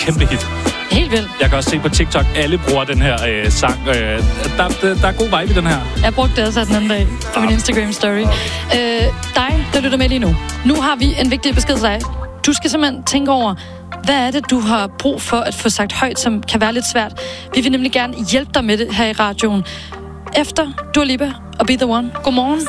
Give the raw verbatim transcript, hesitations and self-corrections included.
kæmpe hit. Helt vildt. Jeg kan også se på TikTok, alle bruger den her øh, sang. Øh, der, der, der er god vibe i den her. Jeg brugte det også den anden dag på min Instagram-story. Okay. Øh, dig, der lytter med lige nu. Nu har vi en vigtig besked til dig. Du skal simpelthen tænke over, hvad er det, du har brug for at få sagt højt, som kan være lidt svært. Vi vil nemlig gerne hjælpe dig med det her i radioen. Efter Dua Lipa og Be The One. Godmorgen.